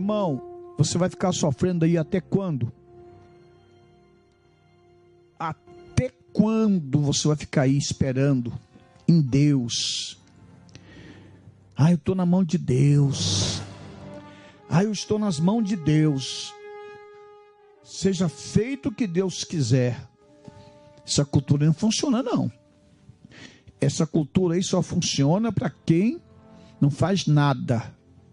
irmão, você vai ficar sofrendo aí até quando? Até quando você vai ficar aí esperando em Deus? Ah, eu estou na mão de Deus. Ah, eu estou nas mãos de Deus. Seja feito o que Deus quiser. Essa cultura não funciona, não. Essa cultura aí só funciona para quem não faz nada.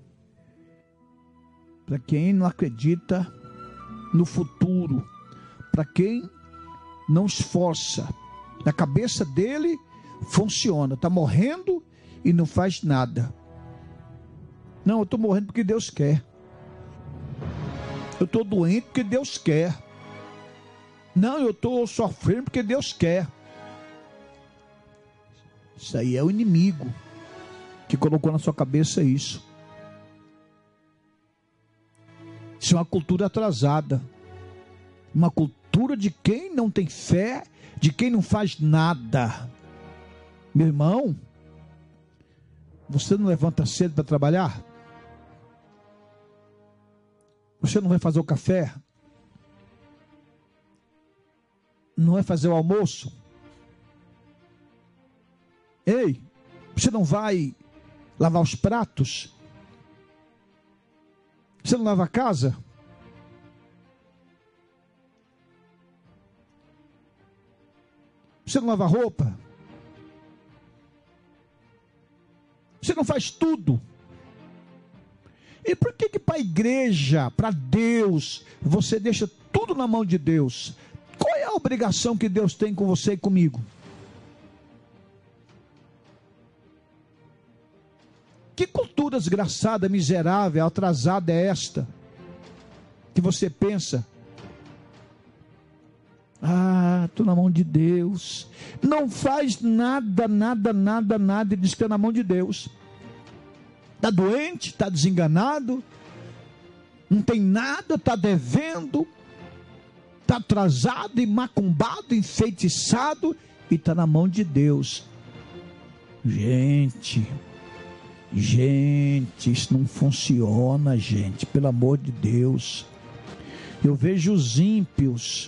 Para quem não acredita no futuro. Para quem não esforça. Na cabeça dele funciona. Está morrendo e não faz nada. Não, eu estou morrendo porque Deus quer. Eu estou doente porque Deus quer. Não, eu estou sofrendo porque Deus quer. Isso aí é o inimigo que colocou na sua cabeça isso. Isso é uma cultura atrasada. Uma cultura de quem não tem fé, de quem não faz nada. Meu irmão, você não levanta cedo para trabalhar? Você não vai fazer o café? Não vai fazer o almoço? Ei, você não vai lavar os pratos? Você não lava a casa? Você não lava a roupa? Você não faz tudo? E por que para a igreja, para Deus, você deixa tudo na mão de Deus? Qual é a obrigação que Deus tem com você e comigo? Que cultura desgraçada, miserável, atrasada é esta? Que você pensa, ah, estou na mão de Deus. Não faz nada, e diz que está na mão de Deus. Está doente, está desenganado, não tem nada, está devendo, está atrasado, e macumbado, enfeitiçado, e está na mão de Deus. Gente, isso não funciona, gente, pelo amor de Deus. Eu vejo os ímpios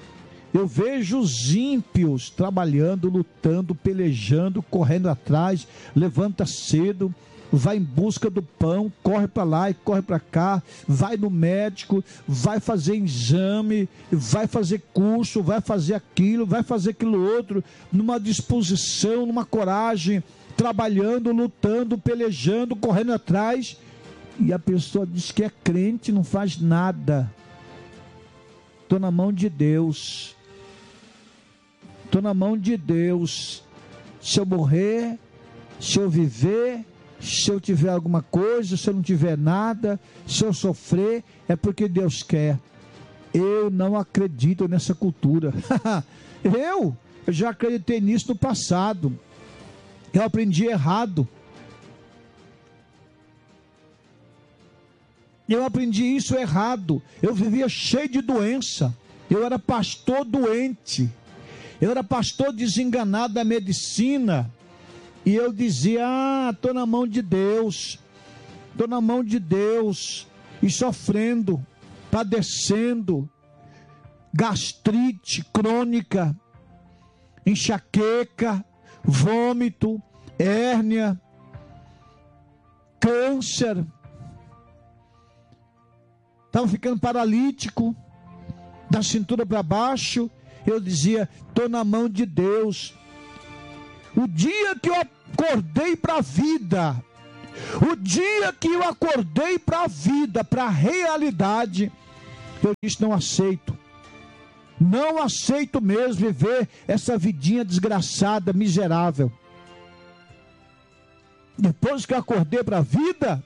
trabalhando, lutando, pelejando, correndo atrás, levanta cedo, vai em busca do pão, corre para lá e corre para cá, vai no médico, vai fazer exame, vai fazer curso, vai fazer aquilo outro, numa disposição, numa coragem, trabalhando, lutando, pelejando, correndo atrás, e a pessoa diz que é crente, não faz nada. Estou na mão de Deus. Estou na mão de Deus. Se eu morrer, se eu viver, se eu tiver alguma coisa, se eu não tiver nada, se eu sofrer, é porque Deus quer. Eu não acredito nessa cultura. Eu já acreditei nisso no passado. Eu aprendi errado. Eu aprendi isso errado. Eu vivia cheio de doença. Eu era pastor doente. Eu era pastor desenganado da medicina. E eu dizia, estou na mão de Deus. Estou na mão de Deus. E sofrendo, padecendo, gastrite crônica, enxaqueca, vômito, hérnia, câncer. Estava ficando paralítico, da cintura para baixo. Eu dizia, estou na mão de Deus. O dia que eu acordei para a vida, para a realidade, eu disse, não aceito mesmo viver essa vidinha desgraçada, miserável. Depois que eu acordei para a vida,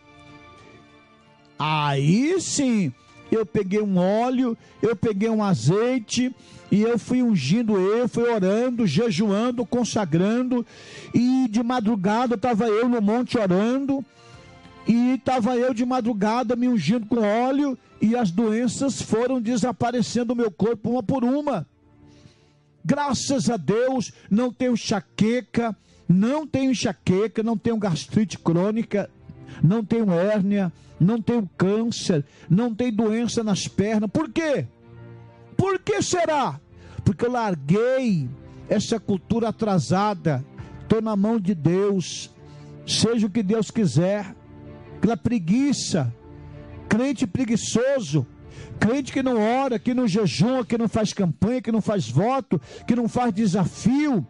aí sim, eu peguei um óleo, eu peguei um azeite, e eu fui ungindo, eu fui orando, jejuando, consagrando, e de madrugada estava eu no monte orando, e estava eu de madrugada me ungindo com óleo, e as doenças foram desaparecendo do meu corpo uma por uma. Graças a Deus, não tenho enxaqueca, não tenho gastrite crônica, não tenho hérnia, não tenho câncer, não tenho doença nas pernas. Por quê? Por que será? Porque eu larguei essa cultura atrasada. Estou na mão de Deus, seja o que Deus quiser. Aquela preguiça, crente preguiçoso, crente que não ora, que não jejua, que não faz campanha, que não faz voto, que não faz desafio.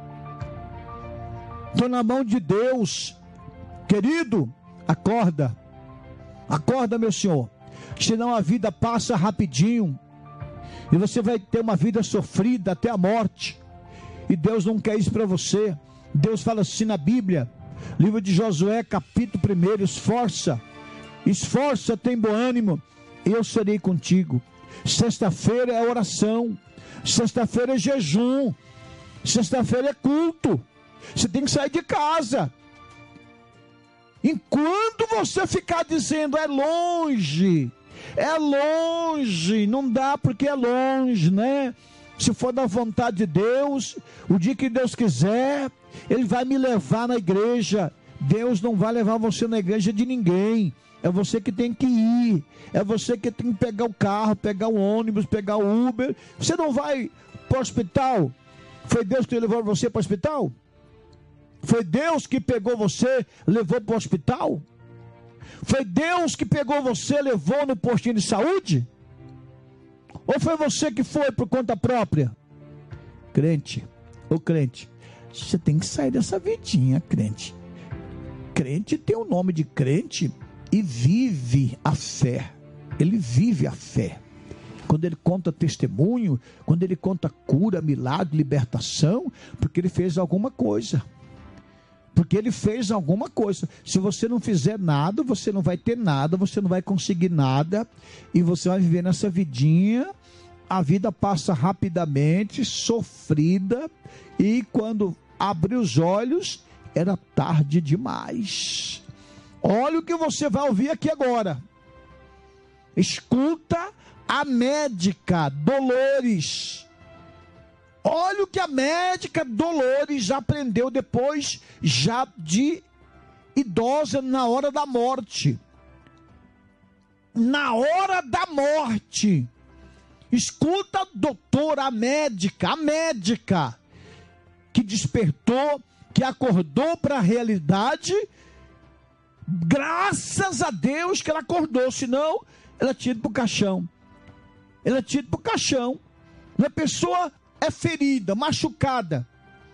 Estou na mão de Deus. Querido, acorda. Acorda, meu senhor. Senão a vida passa rapidinho. E você vai ter uma vida sofrida até a morte. E Deus não quer isso para você. Deus fala assim na Bíblia, livro de Josué, capítulo 1: esforça, tem bom ânimo, e eu serei contigo. Sexta-feira é oração, sexta-feira é jejum, sexta-feira é culto. Você tem que sair de casa. Enquanto você ficar dizendo é longe, não dá porque é longe, né? Se for da vontade de Deus, o dia que Deus quiser, Ele vai me levar na igreja. Deus não vai levar você na igreja de ninguém. É você que tem que ir. É você que tem que pegar o carro, pegar o ônibus, pegar o Uber. Você não vai para o hospital. Foi Deus que levou você para o hospital? Foi Deus que pegou você, levou para o hospital? Foi Deus que pegou você, levou no postinho de saúde? Ou foi você que foi por conta própria? Crente, você tem que sair dessa vidinha, crente. Crente tem o nome de crente e vive a fé. Ele vive a fé. Quando ele conta testemunho, quando ele conta cura, milagre, libertação, porque ele fez alguma coisa. Porque ele fez alguma coisa. Se você não fizer nada, você não vai ter nada, você não vai conseguir nada, e você vai viver nessa vidinha. A vida passa rapidamente, sofrida, e quando abre os olhos, era tarde demais. Olha o que você vai ouvir aqui agora. Escuta a médica Dolores. Olha o que a médica Dolores já aprendeu depois, já de idosa, na hora da morte. Na hora da morte. Escuta a doutora, a médica que despertou, que acordou para a realidade. Graças a Deus que ela acordou, senão ela tinha ido para o caixão. Uma pessoa é ferida, machucada,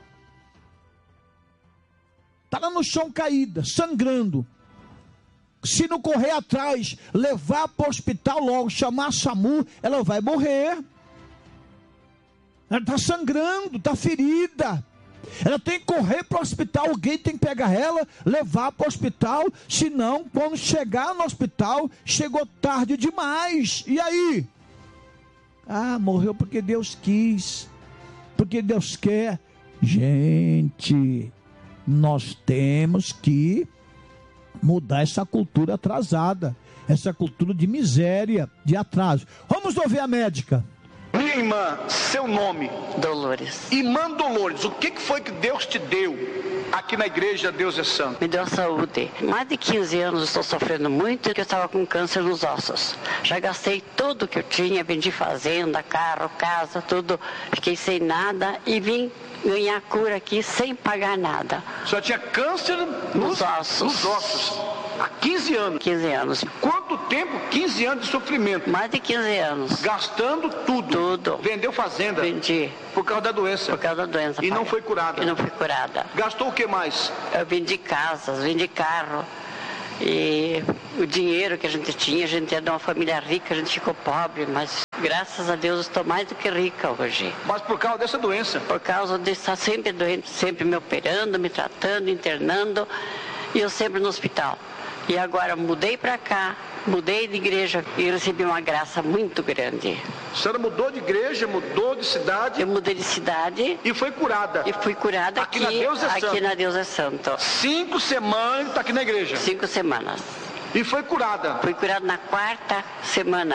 está lá no chão caída, sangrando. Se não correr atrás, levar para o hospital logo, chamar a SAMU, ela vai morrer. Ela está sangrando, está ferida. Ela tem que correr para o hospital, alguém tem que pegar ela, levar para o hospital, senão quando chegar no hospital, chegou tarde demais. E aí? Morreu porque Deus quis, porque Deus quer. Gente, nós temos que mudar essa cultura atrasada, essa cultura de miséria, de atraso. Vamos ouvir a médica. Minha irmã, seu nome? Dolores. Irmã Dolores, o que foi que Deus te deu aqui na igreja Deus é Santo? Me deu saúde. Mais de 15 anos estou sofrendo muito, porque eu estava com câncer nos ossos. Já gastei tudo que eu tinha, vendi fazenda, carro, casa, tudo. Fiquei sem nada e vim ganhar cura aqui sem pagar nada. Só tinha câncer nos ossos. Nos ossos. Há 15 anos. 15 anos. Quanto tempo? 15 anos de sofrimento. Mais de 15 anos. Gastando tudo. Tudo. Vendeu fazenda. Vendi. Por causa da doença. Por causa da doença. E não foi curada. E não fui curada. Gastou o que mais? Eu vendi casas, vendi carro. E o dinheiro que a gente tinha, a gente é de uma família rica, a gente ficou pobre, mas graças a Deus estou mais do que rica hoje. Mas por causa dessa doença? Por causa de estar sempre doente, sempre me operando, me tratando, internando, e eu sempre no hospital. E agora mudei para cá, mudei de igreja e recebi uma graça muito grande. A senhora mudou de igreja, mudou de cidade? Eu mudei de cidade. E foi curada? E fui curada aqui na Deus é Santo. 5 semanas está aqui na igreja? 5 semanas. E foi curada? Fui curada na 4ª semana.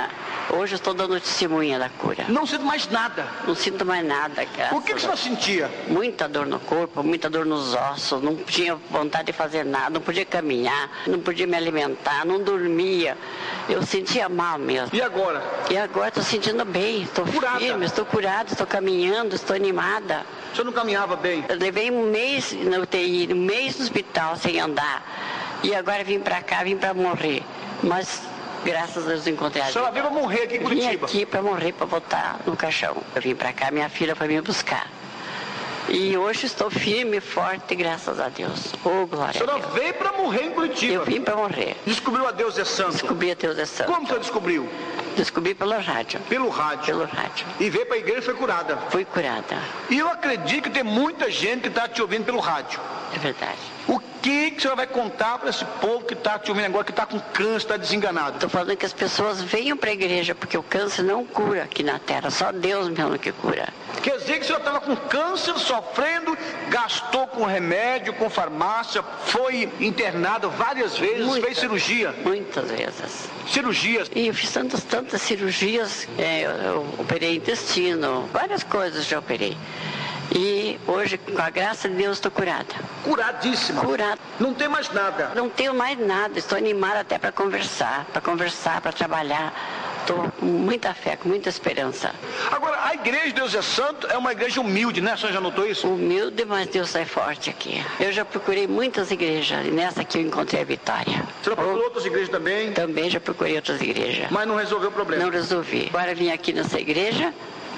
Hoje eu estou dando testemunha da cura. Não sinto mais nada. Não sinto mais nada, cara. O que você sentia? Muita dor no corpo, muita dor nos ossos, não tinha vontade de fazer nada, não podia caminhar, não podia me alimentar, não dormia. Eu sentia mal mesmo. E agora? E agora estou sentindo bem, estou firme, estou curada, estou caminhando, estou animada. O senhor não caminhava bem? Eu levei um mês na UTI, um mês no hospital sem andar. E agora vim para cá, vim para morrer. Mas graças a Deus encontrei a vida. A senhora veio para morrer aqui em Curitiba? Vim aqui para morrer, para voltar no caixão. Eu vim para cá, minha filha foi me buscar. E hoje estou firme e forte, graças a Deus. Oh, glória a Deus. A senhora veio para morrer em Curitiba? Eu vim para morrer. Descobriu a Deus é Santo? Descobri a Deus é Santo. Como você descobriu? Descobri pelo rádio. Pelo rádio? Pelo rádio. E veio para a igreja e foi curada? Fui curada. E eu acredito que tem muita gente que está te ouvindo pelo rádio. É verdade. O que a senhora vai contar para esse povo que está te ouvindo agora, que está com câncer, está desenganado? Estou falando que as pessoas venham para a igreja, porque o câncer não cura aqui na terra, só Deus mesmo que cura. Quer dizer que a senhora estava com câncer, sofrendo, gastou com remédio, com farmácia, foi internado várias vezes, fez cirurgia? Muitas vezes. Cirurgias? E eu fiz tantas cirurgias, eu operei intestino, várias coisas já operei. E hoje, com a graça de Deus, estou curada. Curadíssima? Curada. Não tem mais nada? Não tenho mais nada, estou animada até para conversar, para trabalhar. Estou com muita fé, com muita esperança. Agora, a igreja de Deus é Santo é uma igreja humilde, né? A senhora já notou isso? Humilde, mas Deus é forte aqui. Eu já procurei muitas igrejas e nessa aqui eu encontrei a vitória. Você já procurou outras igrejas também? Também já procurei outras igrejas. Mas não resolveu o problema? Não resolvi. Agora vim aqui nessa igreja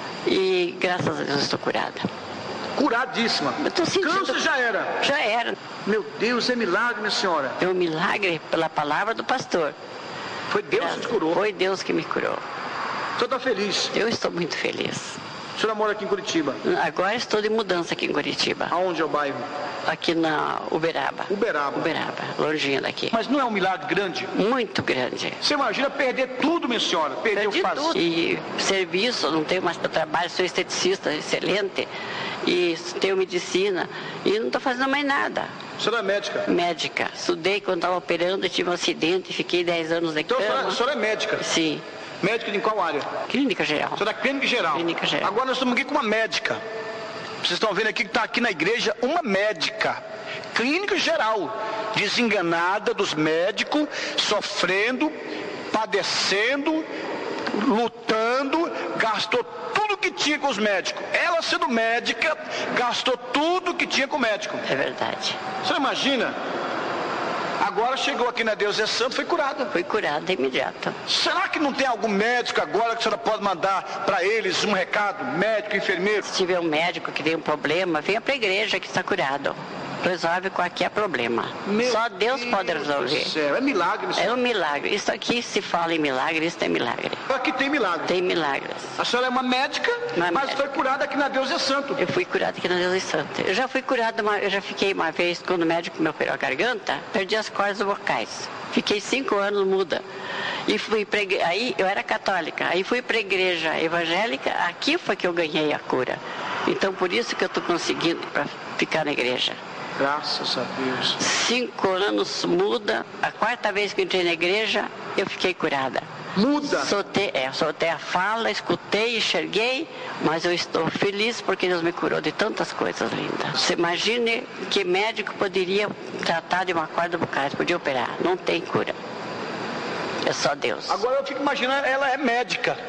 e graças a Deus estou curada. Curadíssima. Eu tô sentindo... Câncer já era? Já era. Meu Deus, é milagre, minha senhora. É um milagre pela palavra do pastor. Foi Deus que te curou? Foi Deus que me curou. Você está feliz? Eu estou muito feliz. A senhora mora aqui em Curitiba? Agora estou de mudança aqui em Curitiba. Aonde é o bairro? Aqui na Uberaba. Uberaba? Uberaba, longinho daqui. Mas não é um milagre grande? Muito grande. Você imagina perder tudo, minha senhora? Perdi tudo. E serviço, não tenho mais para trabalho, sou esteticista excelente. E tenho medicina. E não estou fazendo mais nada. A senhora é médica? Médica. Estudei quando estava operando, tive um acidente, fiquei 10 anos de cama. Então a senhora é médica? Sim. Médica em qual área? Clínica geral. A senhora é clínica geral? Clínica geral. Agora nós estamos aqui com uma médica. Vocês estão vendo aqui que está aqui na igreja uma médica. Clínica geral. Desenganada dos médicos, sofrendo, padecendo, lutando, gastou tudo que tinha com os médicos. Ela, sendo médica, gastou tudo que tinha com o médico. É verdade. Você imagina? Agora chegou aqui na Deus é Santo, foi curada. Foi curada imediata. Será que não tem algum médico agora que a senhora pode mandar para eles um recado? Médico, enfermeiro? Se tiver um médico que tem um problema, venha para a igreja que está curado. Resolve qualquer problema. Só Deus pode resolver. Céu. É milagre, senhora. É um milagre. Isso aqui se fala em milagre, isso é milagre. Aqui tem milagre. Tem milagres. A senhora é uma médica, mas foi curada aqui na Deus é Santo. Eu fui curada aqui na Deus é Santo. Eu já fui curada, eu já fiquei uma vez, quando o médico me operou a garganta, perdi as cordas vocais. Fiquei 5 anos muda. E fui pra aí eu era católica, aí fui para a igreja evangélica, aqui foi que eu ganhei a cura. Então por isso que eu estou conseguindo para ficar na igreja. Graças a Deus. 5 anos muda, a 4ª vez que eu entrei na igreja, eu fiquei curada. Muda? Soltei a fala, escutei, enxerguei, mas eu estou feliz porque Deus me curou de tantas coisas lindas. Você imagine que médico poderia tratar de uma corda vocal, podia operar, não tem cura. É só Deus. Agora eu fico imaginando, ela é médica,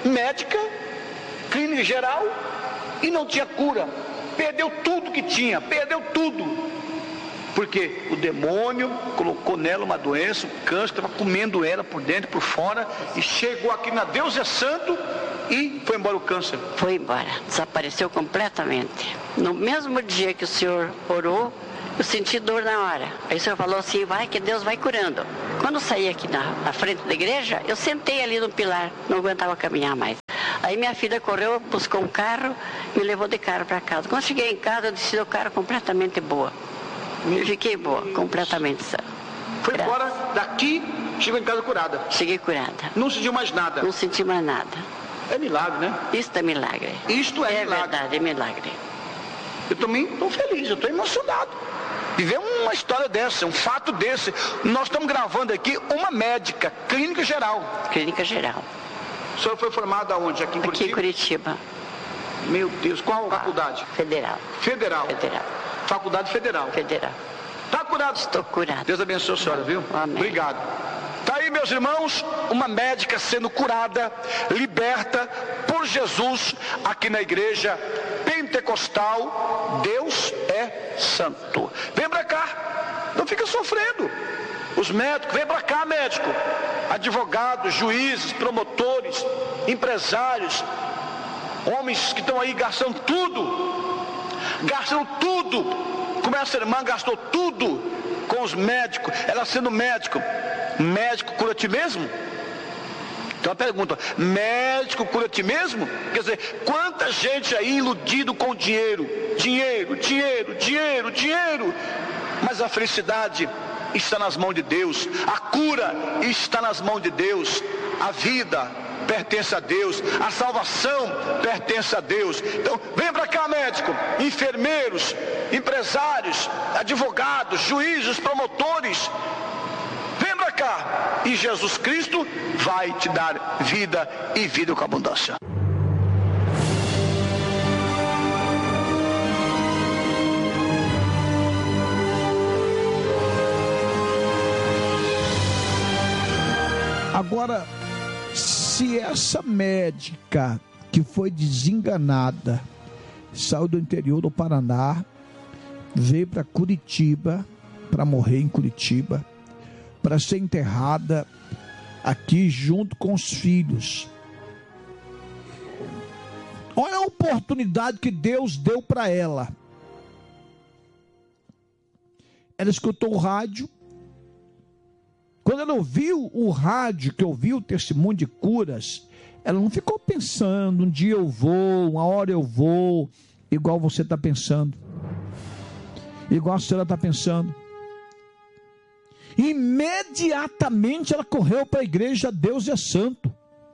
clínica geral, e não tinha cura. Perdeu tudo que tinha, perdeu tudo. Porque o demônio colocou nela uma doença, o câncer estava comendo ela por dentro e por fora, e chegou aqui na Deus é Santo e foi embora o câncer. Foi embora, desapareceu completamente. No mesmo dia que o senhor orou, eu senti dor na hora. Aí o senhor falou assim, vai que Deus vai curando. Quando eu saí aqui na frente da igreja, eu sentei ali no pilar, não aguentava caminhar mais. Aí minha filha correu, buscou um carro, me levou de carro para casa. Quando cheguei em casa, eu desci do carro completamente boa. Eu fiquei boa, completamente sã. Foi embora daqui, chegou em casa curada. Cheguei curada. Não sentiu mais nada? Não senti mais nada. É milagre, né? Isto é milagre. Isto é milagre. É verdade, é milagre. Eu também estou feliz, eu estou emocionado. Viver uma história dessa, um fato desse. Nós estamos gravando aqui uma médica, clínica geral. Clínica geral. O senhor foi formado aonde? Aqui em Curitiba? Aqui em Curitiba. Meu Deus, qual faculdade? Federal. Federal. Federal. Faculdade Federal. Federal. Está curado? Estou curado. Deus abençoe a senhora, viu? Amém. Obrigado. Está aí, meus irmãos, uma médica sendo curada, liberta por Jesus aqui na igreja pentecostal. Deus é santo. Vem pra cá, não fica sofrendo. Os médicos, vem pra cá, médico. Advogados, juízes, promotores, empresários, homens que estão aí gastando tudo. Como essa irmã gastou tudo com os médicos, ela sendo médico cura a ti mesmo? Então a pergunta, médico cura a ti mesmo? Quer dizer, quanta gente aí iludido com dinheiro, mas a felicidade está nas mãos de Deus, a cura está nas mãos de Deus, a vida pertence a Deus, a salvação pertence a Deus. Então vem para cá, médico, enfermeiros, empresários, advogados, juízes, promotores, vem para cá e Jesus Cristo vai te dar vida e vida com abundância. Agora, se essa médica que foi desenganada, saiu do interior do Paraná, veio para Curitiba, para morrer em Curitiba, para ser enterrada aqui junto com os filhos. Olha a oportunidade que Deus deu para ela. Ela escutou o rádio. Quando ela ouviu o rádio, que ouviu o testemunho de curas, ela não ficou pensando, um dia eu vou, uma hora eu vou, igual você está pensando. Igual a senhora está pensando. Imediatamente ela correu para a igreja Deus é Santo.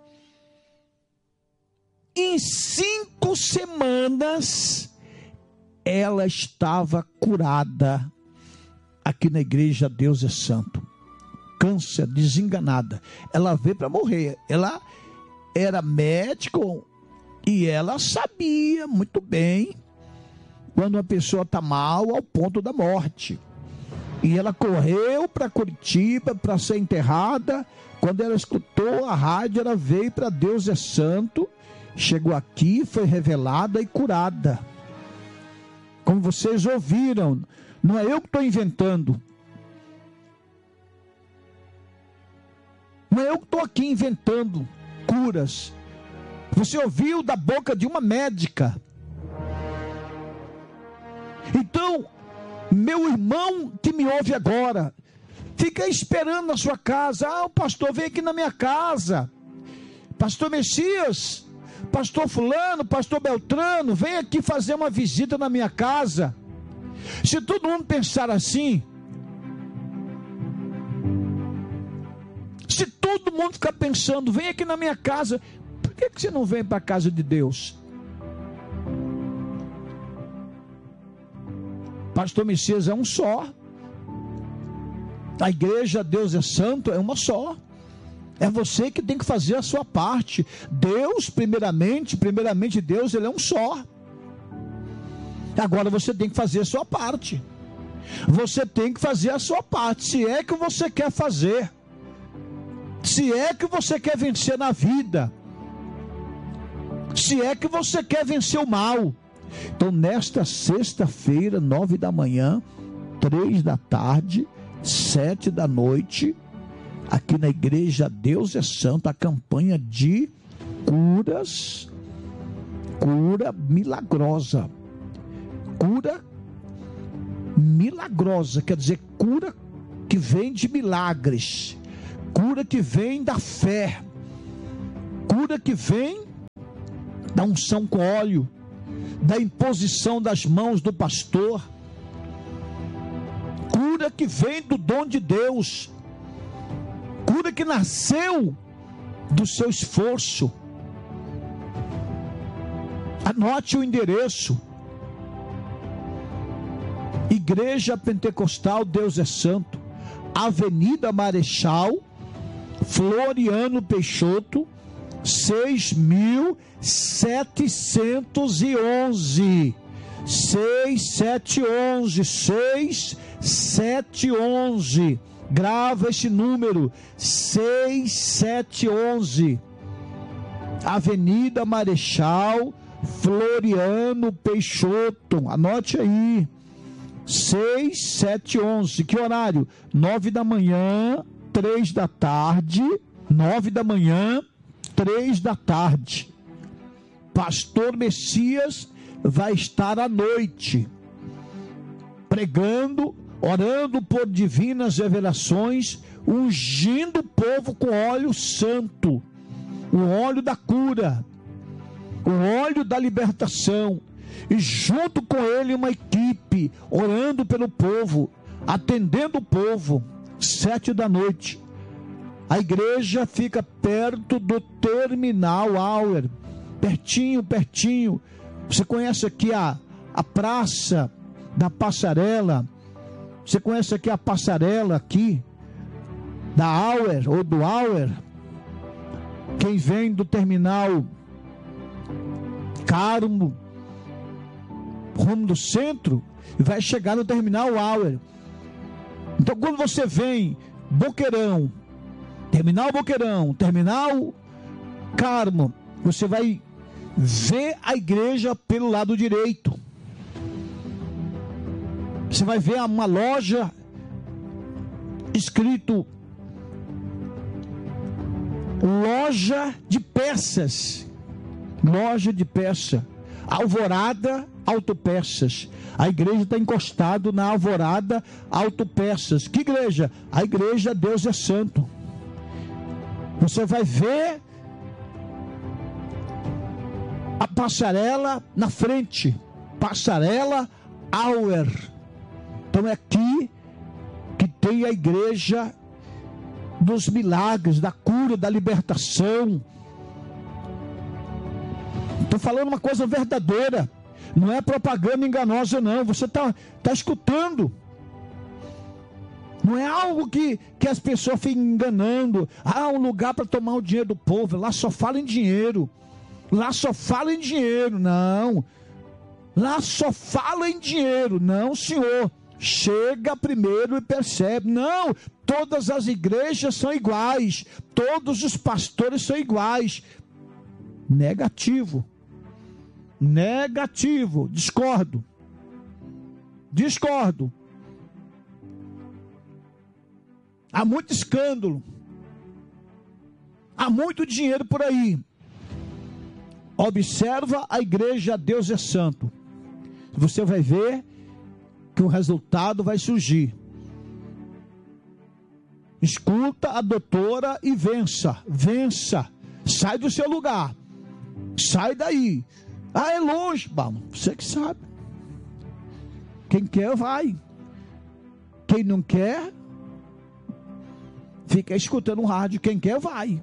Em 5 semanas, ela estava curada aqui na igreja Deus é Santo. Câncer, desenganada. Ela veio para morrer. Ela era médico e ela sabia muito bem quando uma pessoa está mal ao ponto da morte. E ela correu para Curitiba para ser enterrada. Quando ela escutou a rádio, ela veio para Deus é Santo. Chegou aqui, foi revelada e curada. Como vocês ouviram, não é eu que estou inventando. Não é eu que estou aqui inventando curas. Você ouviu da boca de uma médica. Então, meu irmão que me ouve agora, fica esperando na sua casa. Ah, o pastor vem aqui na minha casa. Pastor Messias, pastor fulano, pastor Beltrano, vem aqui fazer uma visita na minha casa. Se todo mundo pensar assim, se todo mundo ficar pensando, vem aqui na minha casa, por que você não vem para a casa de Deus? Pastor Messias é um só. A igreja Deus é Santo é uma só. É você que tem que fazer a sua parte. Deus, primeiramente Deus, Ele é um só. Agora você tem que fazer a sua parte. Você tem que fazer a sua parte, se é que você quer fazer. Se é que você quer vencer na vida. Se é que você quer vencer o mal. Então, nesta sexta-feira, 9 da manhã, 3 da tarde, 7 da noite, aqui na igreja Deus é Santo, a campanha de curas, cura milagrosa. Cura milagrosa, quer dizer, cura que vem de milagres. Cura que vem da fé. Cura que vem da unção com óleo, da imposição das mãos do pastor. Cura que vem do dom de Deus. Cura que nasceu do seu esforço. Anote o endereço: Igreja Pentecostal Deus é Santo, Avenida Marechal Floriano Peixoto, 6.711. 6711. 6711. Grava este número: 6711. Avenida Marechal Floriano Peixoto. Anote aí: 6711. Que horário? 9 da manhã, 3 da tarde. 9 da manhã, 3 da tarde. Pastor Messias vai estar à noite pregando, orando por divinas revelações, ungindo o povo com óleo santo, o óleo da cura, o óleo da libertação, e junto com ele uma equipe orando pelo povo, atendendo o povo. 7 da noite. A igreja fica perto do Terminal Auer, pertinho. Você conhece aqui a Praça da Passarela? Você conhece aqui a passarela aqui da Auer ou do Auer? Quem vem do Terminal Carmo, rumo do centro, vai chegar no Terminal Auer. Então, quando você vem Boqueirão, Terminal Carmo, você vai ver a igreja pelo lado direito. Você vai ver uma loja escrito loja de peças. Alvorada Autopeças. A igreja está encostada na Alvorada Autopeças. Que igreja? A igreja Deus é Santo. Você vai ver a passarela na frente. Passarela Auer. Então é aqui que tem a igreja dos milagres, da cura, da libertação. Estou falando uma coisa verdadeira. Não é propaganda enganosa, não. Você está escutando. Não é algo que as pessoas ficam enganando. Um lugar para tomar o dinheiro do povo. Lá só fala em dinheiro. Não. Lá só fala em dinheiro. Não, senhor. Chega primeiro e percebe. Não, todas as igrejas são iguais. Todos os pastores são iguais. Negativo. Discordo. Há muito escândalo. Há muito dinheiro por aí. Observa a igreja Deus é Santo. Você vai ver que o resultado vai surgir. Escuta a doutora e vença. Sai do seu lugar. Sai daí. É longe. Bom, você que sabe. Quem quer, vai. Quem não quer, fica escutando o rádio. Quem quer, vai.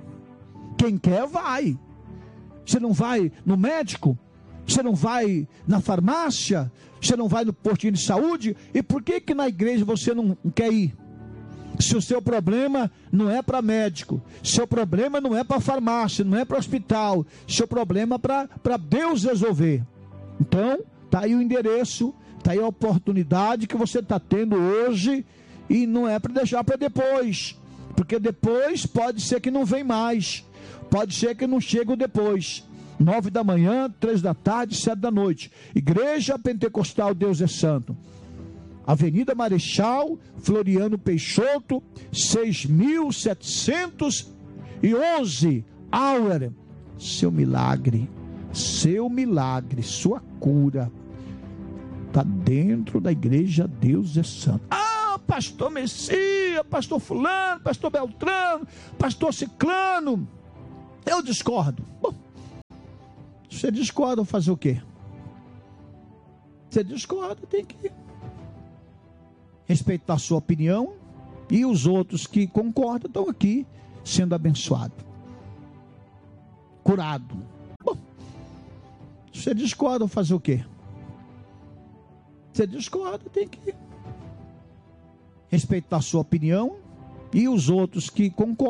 Você não vai no médico? Você não vai na farmácia? Você não vai no postinho de saúde? E por que na igreja você não quer ir? Se o seu problema não é para médico, seu problema não é para farmácia, não é para hospital, seu problema é para Deus resolver. Então, está aí o endereço, está aí a oportunidade que você está tendo hoje, e não é para deixar para depois, porque depois pode ser que não vem mais, pode ser que não chegue depois. 9 da manhã, 3 da tarde, 7 da noite. Igreja Pentecostal Deus é Santo. Avenida Marechal Floriano Peixoto, 6.711. Auer. Seu milagre, sua cura está dentro da igreja Deus é Santo. Pastor Messias, pastor fulano, pastor Beltrano, pastor Ciclano. Eu discordo. Bom, você discorda, fazer o quê? Você discorda, tem que respeitar a sua opinião, e os outros que concordam estão aqui sendo abençoados, curado. Bom, você discorda, fazer o quê? Você discorda, tem que respeitar a sua opinião, e os outros que concordam